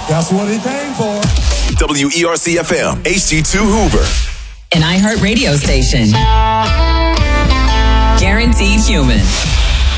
That's what he came for. WERC FM, HD2 Hoover. An iHeart radio station. Guaranteed human.